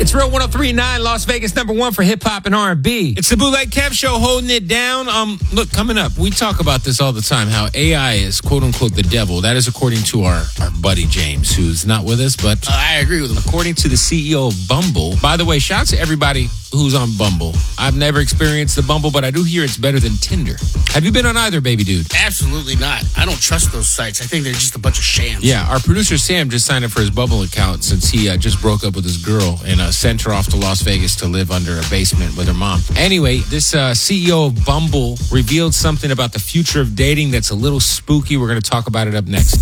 It's Real 103.9, Las Vegas #1 for hip-hop and R&B. It's the Bootleg Kev Show holding it down. Look, coming up, we talk about this all the time, how AI is, quote-unquote, the devil. That is according to our buddy James, who's not with us, but I agree with him. According to the CEO of Bumble. By the way, shout out to everybody who's on Bumble. I've never experienced the Bumble, but I do hear it's better than Tinder. Have you been on either, baby dude? Absolutely not. I don't trust those sites. I think they're just a bunch of shams. Yeah, our producer Sam just signed up for his Bumble account since he just broke up with his girl and sent her off to Las Vegas to live under a basement with her mom. Anyway, this CEO of Bumble revealed something about the future of dating that's a little spooky. We're going to talk about it up next.